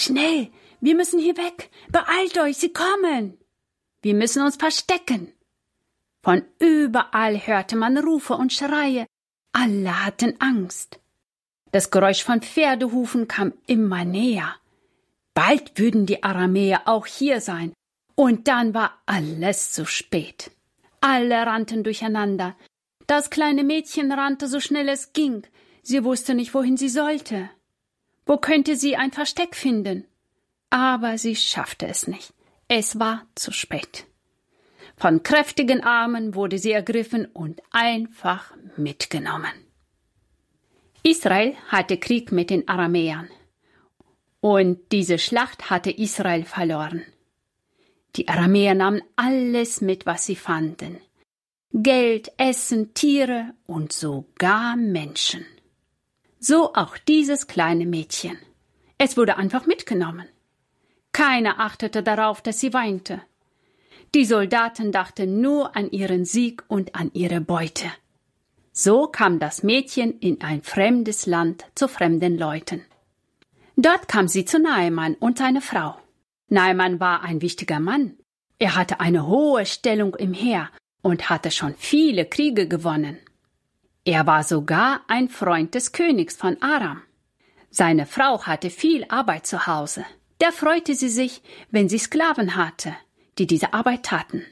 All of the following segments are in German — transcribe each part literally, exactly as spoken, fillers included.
Schnell, wir müssen hier weg. Beeilt euch, sie kommen. Wir müssen uns verstecken. Von überall hörte man Rufe und Schreie. Alle hatten Angst. Das Geräusch von Pferdehufen kam immer näher. Bald würden die Aramäer auch hier sein. Und dann war alles zu spät. Alle rannten durcheinander. Das kleine Mädchen rannte so schnell es ging. Sie wusste nicht, wohin sie sollte. Wo könnte sie ein Versteck finden? Aber sie schaffte es nicht. Es war zu spät. Von kräftigen Armen wurde sie ergriffen und einfach mitgenommen. Israel hatte Krieg mit den Aramäern. Und diese Schlacht hatte Israel verloren. Die Aramäer nahmen alles mit, was sie fanden. Geld, Essen, Tiere und sogar Menschen. So auch dieses kleine Mädchen. Es wurde einfach mitgenommen. Keiner achtete darauf, dass sie weinte. Die Soldaten dachten nur an ihren Sieg und an ihre Beute. So kam das Mädchen in ein fremdes Land zu fremden Leuten. Dort kam sie zu Naaman und seiner Frau. Naaman war ein wichtiger Mann. Er hatte eine hohe Stellung im Heer und hatte schon viele Kriege gewonnen. Er war sogar ein Freund des Königs von Aram. Seine Frau hatte viel Arbeit zu Hause. Da freute sie sich, wenn sie Sklaven hatte, die diese Arbeit taten.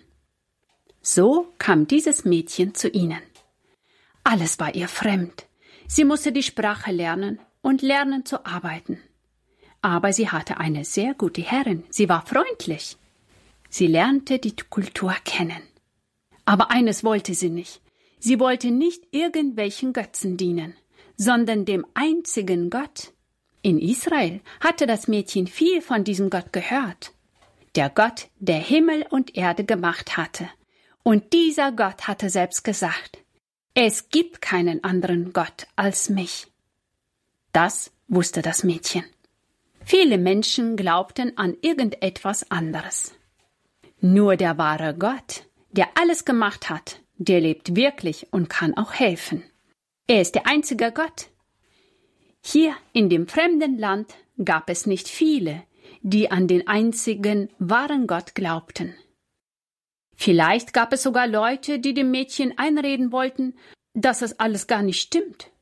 So kam dieses Mädchen zu ihnen. Alles war ihr fremd. Sie musste die Sprache lernen und lernen zu arbeiten. Aber sie hatte eine sehr gute Herrin. Sie war freundlich. Sie lernte die Kultur kennen. Aber eines wollte sie nicht. Sie wollte nicht irgendwelchen Götzen dienen, sondern dem einzigen Gott. In Israel hatte das Mädchen viel von diesem Gott gehört. Der Gott, der Himmel und Erde gemacht hatte. Und dieser Gott hatte selbst gesagt, es gibt keinen anderen Gott als mich. Das wusste das Mädchen. Viele Menschen glaubten an irgendetwas anderes. Nur der wahre Gott, der alles gemacht hat, der lebt wirklich und kann auch helfen. Er ist der einzige Gott. Hier in dem fremden Land gab es nicht viele, die an den einzigen wahren Gott glaubten. Vielleicht gab es sogar Leute, die dem Mädchen einreden wollten, dass es alles gar nicht stimmt.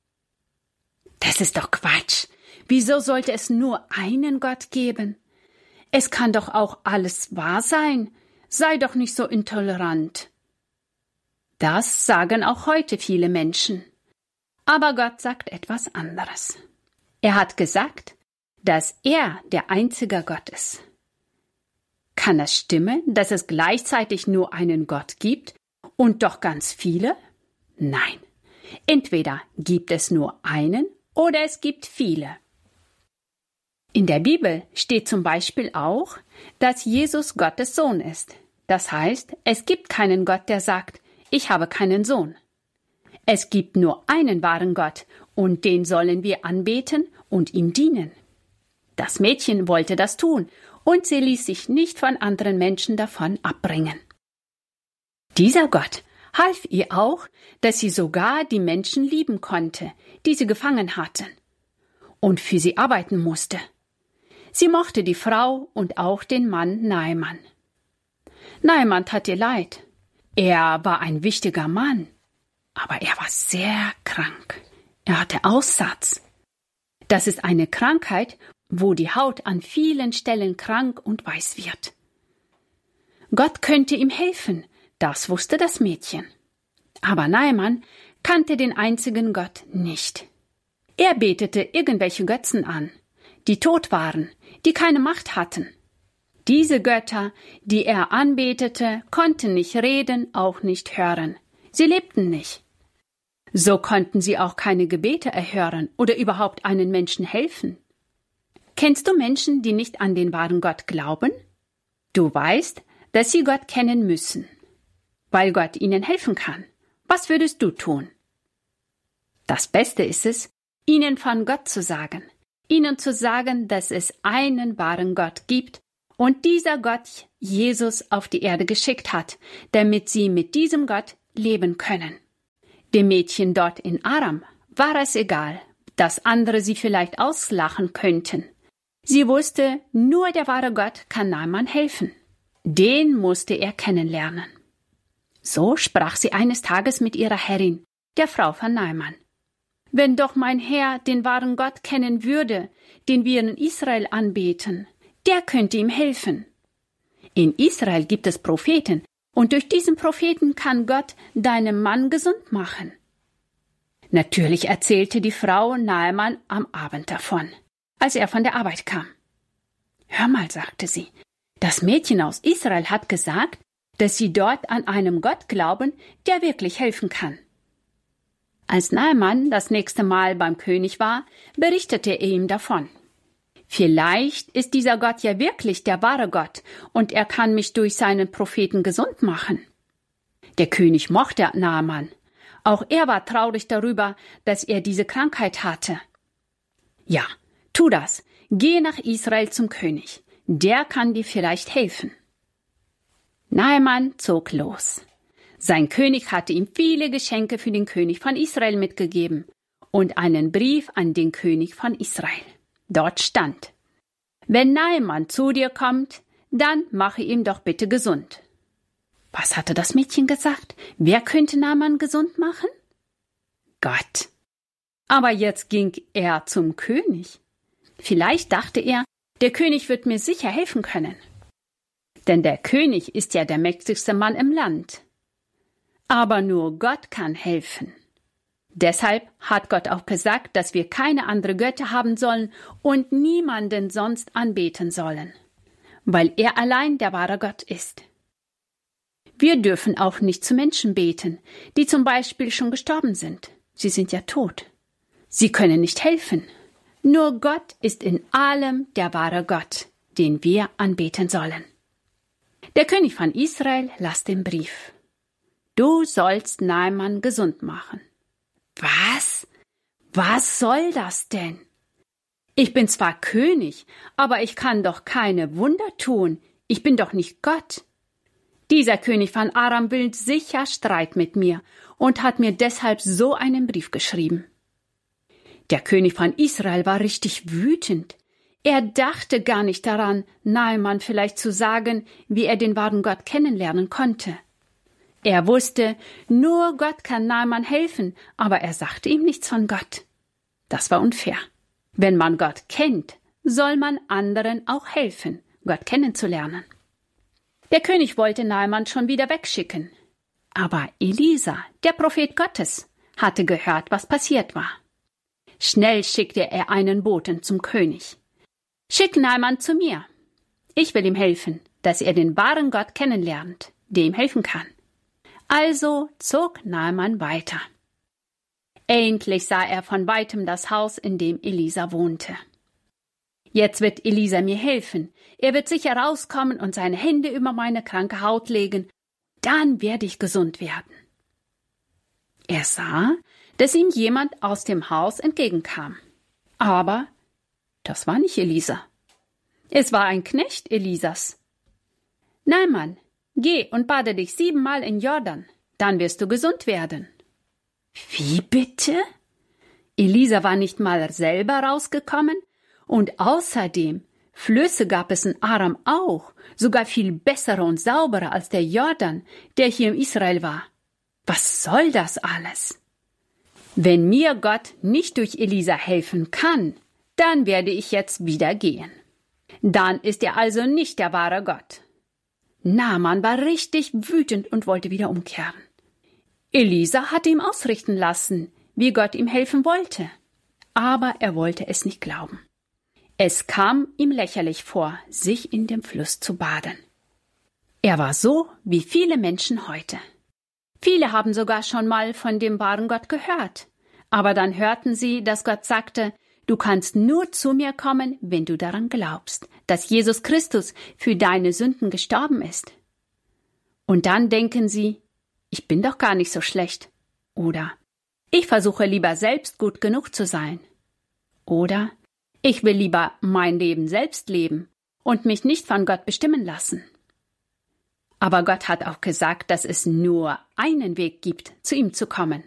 Das ist doch Quatsch. Wieso sollte es nur einen Gott geben? Es kann doch auch alles wahr sein. Sei doch nicht so intolerant. Das sagen auch heute viele Menschen. Aber Gott sagt etwas anderes. Er hat gesagt, dass er der einzige Gott ist. Kann es stimmen, dass es gleichzeitig nur einen Gott gibt und doch ganz viele? Nein. Entweder gibt es nur einen oder es gibt viele. In der Bibel steht zum Beispiel auch, dass Jesus Gottes Sohn ist. Das heißt, es gibt keinen Gott, der sagt, ich habe keinen Sohn. Es gibt nur einen wahren Gott, und den sollen wir anbeten und ihm dienen. Das Mädchen wollte das tun, und sie ließ sich nicht von anderen Menschen davon abbringen. Dieser Gott half ihr auch, dass sie sogar die Menschen lieben konnte, die sie gefangen hatten, und für sie arbeiten musste. Sie mochte die Frau und auch den Mann Naaman. Naaman tat ihr leid. Er war ein wichtiger Mann, aber er war sehr krank. Er hatte Aussatz. Das ist eine Krankheit, wo die Haut an vielen Stellen krank und weiß wird. Gott könnte ihm helfen, das wusste das Mädchen. Aber Naaman kannte den einzigen Gott nicht. Er betete irgendwelche Götzen an, die tot waren, die keine Macht hatten. Diese Götter, die er anbetete, konnten nicht reden, auch nicht hören. Sie lebten nicht. So konnten sie auch keine Gebete erhören oder überhaupt einen Menschen helfen. Kennst du Menschen, die nicht an den wahren Gott glauben? Du weißt, dass sie Gott kennen müssen, weil Gott ihnen helfen kann. Was würdest du tun? Das Beste ist es, ihnen von Gott zu sagen, ihnen zu sagen, dass es einen wahren Gott gibt und dieser Gott Jesus auf die Erde geschickt hat, damit sie mit diesem Gott leben können. Dem Mädchen dort in Aram war es egal, dass andere sie vielleicht auslachen könnten. Sie wusste, nur der wahre Gott kann Naaman helfen. Den musste er kennenlernen. So sprach sie eines Tages mit ihrer Herrin, der Frau von Naaman. Wenn doch mein Herr den wahren Gott kennen würde, den wir in Israel anbeten, der könnte ihm helfen. In Israel gibt es Propheten, und durch diesen Propheten kann Gott deinen Mann gesund machen. Natürlich erzählte die Frau Naaman am Abend davon, als er von der Arbeit kam. Hör mal, sagte sie, das Mädchen aus Israel hat gesagt, dass sie dort an einen Gott glauben, der wirklich helfen kann. Als Naaman das nächste Mal beim König war, berichtete er ihm davon. Vielleicht ist dieser Gott ja wirklich der wahre Gott und er kann mich durch seinen Propheten gesund machen. Der König mochte Naaman. Auch er war traurig darüber, dass er diese Krankheit hatte. Ja, tu das. Geh nach Israel zum König. Der kann dir vielleicht helfen. Naaman zog los. Sein König hatte ihm viele Geschenke für den König von Israel mitgegeben und einen Brief an den König von Israel. Dort stand: Wenn Naaman zu dir kommt, dann mache ihn doch bitte gesund. Was hatte das Mädchen gesagt? Wer könnte Naaman gesund machen? Gott. Aber jetzt ging er zum König. Vielleicht dachte er, der König wird mir sicher helfen können. Denn der König ist ja der mächtigste Mann im Land. Aber nur Gott kann helfen. Deshalb hat Gott auch gesagt, dass wir keine andere Götter haben sollen und niemanden sonst anbeten sollen, weil er allein der wahre Gott ist. Wir dürfen auch nicht zu Menschen beten, die zum Beispiel schon gestorben sind. Sie sind ja tot. Sie können nicht helfen. Nur Gott ist in allem der wahre Gott, den wir anbeten sollen. Der König von Israel las den Brief. Du sollst Naaman gesund machen. Was? Was soll das denn? Ich bin zwar König, aber ich kann doch keine Wunder tun. Ich bin doch nicht Gott. Dieser König von Aram will sicher Streit mit mir und hat mir deshalb so einen Brief geschrieben. Der König von Israel war richtig wütend. Er dachte gar nicht daran, Naaman vielleicht zu sagen, wie er den wahren Gott kennenlernen konnte. Er wusste, nur Gott kann Naaman helfen, aber er sagte ihm nichts von Gott. Das war unfair. Wenn man Gott kennt, soll man anderen auch helfen, Gott kennenzulernen. Der König wollte Naaman schon wieder wegschicken. Aber Elisa, der Prophet Gottes, hatte gehört, was passiert war. Schnell schickte er einen Boten zum König. Schick Naaman zu mir. Ich will ihm helfen, dass er den wahren Gott kennenlernt, der ihm helfen kann. Also zog Naaman weiter. Endlich sah er von weitem das Haus, in dem Elisa wohnte. Jetzt wird Elisa mir helfen. Er wird sicher rauskommen und seine Hände über meine kranke Haut legen. Dann werde ich gesund werden. Er sah, dass ihm jemand aus dem Haus entgegenkam. Aber das war nicht Elisa. Es war ein Knecht Elisas. Naaman, geh und bade dich siebenmal in Jordan, dann wirst du gesund werden. Wie bitte? Elisa war nicht mal selber rausgekommen und außerdem Flüsse gab es in Aram auch, sogar viel bessere und saubere als der Jordan, der hier in Israel war. Was soll das alles? Wenn mir Gott nicht durch Elisa helfen kann, dann werde ich jetzt wieder gehen. Dann ist er also nicht der wahre Gott. Naaman war richtig wütend und wollte wieder umkehren. Elisa hatte ihm ausrichten lassen, wie Gott ihm helfen wollte. Aber er wollte es nicht glauben. Es kam ihm lächerlich vor, sich in dem Fluss zu baden. Er war so wie viele Menschen heute. Viele haben sogar schon mal von dem wahren Gott gehört. Aber dann hörten sie, dass Gott sagte, du kannst nur zu mir kommen, wenn du daran glaubst, dass Jesus Christus für deine Sünden gestorben ist. Und dann denken sie, ich bin doch gar nicht so schlecht. Oder ich versuche lieber selbst gut genug zu sein. Oder ich will lieber mein Leben selbst leben und mich nicht von Gott bestimmen lassen. Aber Gott hat auch gesagt, dass es nur einen Weg gibt, zu ihm zu kommen.